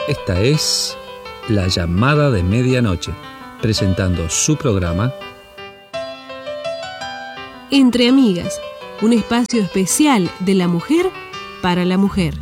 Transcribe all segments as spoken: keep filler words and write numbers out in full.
Esta es La Llamada de Medianoche, presentando su programa Entre Amigas, un espacio especial de la mujer para la mujer.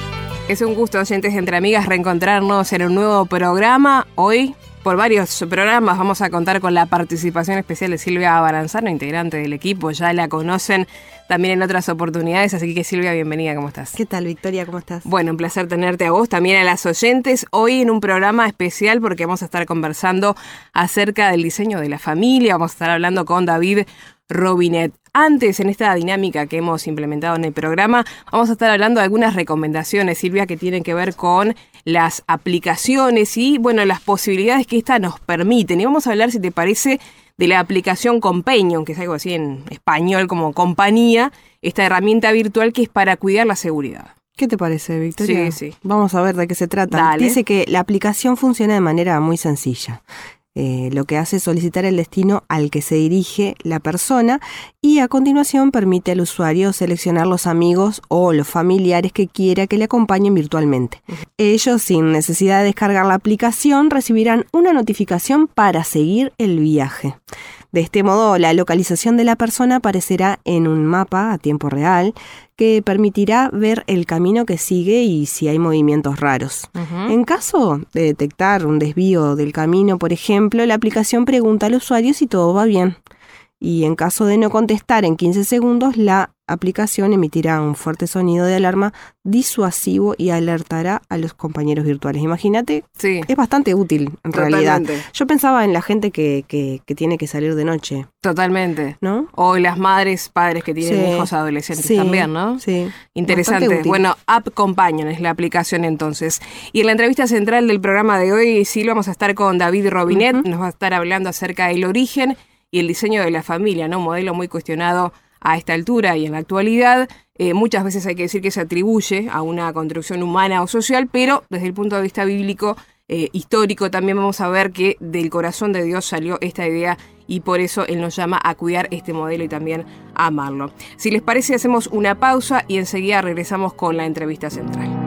Es un gusto, oyentes de Entre Amigas, reencontrarnos en un nuevo programa. Hoy, por varios programas, vamos a contar con la participación especial de Silvia Baranzano, integrante del equipo. Ya la conocen también en otras oportunidades, así que Silvia, bienvenida, ¿cómo estás? ¿Qué tal, Victoria? ¿Cómo estás? Bueno, un placer tenerte a vos, también a las oyentes. Hoy en un programa especial porque vamos a estar conversando acerca del diseño de la familia. Vamos a estar hablando con David Robinet. Antes, en esta dinámica que hemos implementado en el programa, vamos a estar hablando de algunas recomendaciones, Silvia, que tienen que ver con las aplicaciones y, bueno, las posibilidades que éstas nos permiten. Y vamos a hablar, si te parece, de la aplicación Companion, que es algo así en español como compañía, esta herramienta virtual que es para cuidar la seguridad. ¿Qué te parece, Victoria? Sí, sí. Vamos a ver de qué se trata. Dale. Dice que la aplicación funciona de manera muy sencilla. Eh, lo que hace es solicitar el destino al que se dirige la persona y a continuación permite al usuario seleccionar los amigos o los familiares que quiera que le acompañen virtualmente. Uh-huh. Ellos, sin necesidad de descargar la aplicación, recibirán una notificación para seguir el viaje. De este modo, la localización de la persona aparecerá en un mapa a tiempo real que permitirá ver el camino que sigue y si hay movimientos raros. Uh-huh. En caso de detectar un desvío del camino, por ejemplo, la aplicación pregunta al usuario si todo va bien. Y en caso de no contestar en quince segundos, la aplicación emitirá un fuerte sonido de alarma disuasivo y alertará a los compañeros virtuales. Imagínate, sí. Es bastante útil en Totalmente. realidad. Yo pensaba en la gente que, que, que tiene que salir de noche. Totalmente. ¿No? O las madres, padres que tienen sí. hijos adolescentes sí. también, ¿no? Sí. Interesante. Bueno, App Companion es la aplicación entonces. Y en la entrevista central del programa de hoy, sí, vamos a estar con David Robinet. Uh-huh. Nos va a estar hablando acerca del origen y el diseño de la familia, ¿no? Un modelo muy cuestionado a esta altura y en la actualidad. Eh, muchas veces hay que decir que se atribuye a una construcción humana o social, pero desde el punto de vista bíblico, eh, histórico, también vamos a ver que del corazón de Dios salió esta idea y por eso Él nos llama a cuidar este modelo y también a amarlo. Si les parece, hacemos una pausa y enseguida regresamos con la entrevista central.